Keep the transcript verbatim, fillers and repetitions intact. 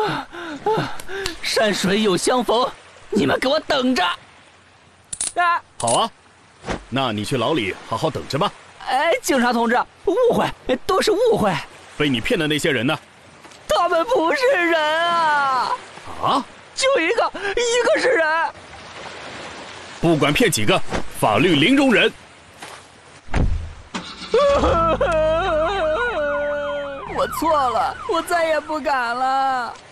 山水有相逢，你们给我等着！啊， 好啊，那你去牢里好好等着吧。 哎，警察同志，误会，都是误会。 被你骗的那些人呢？ 他们不是人啊！ 啊？ 就一个，一个是人。 不管骗几个，法律零容忍。 我错了，我再也不敢了。